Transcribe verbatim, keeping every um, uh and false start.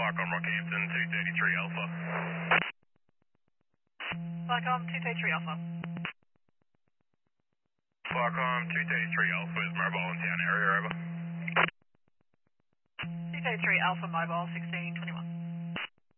Viacom Rockhampton, two thirty-three Alpha. Viacom two thirty-three Alpha. Viacom two thirty-three Alpha is mobile in town area, over. two thirty-three Alpha Mobile sixteen twenty-one.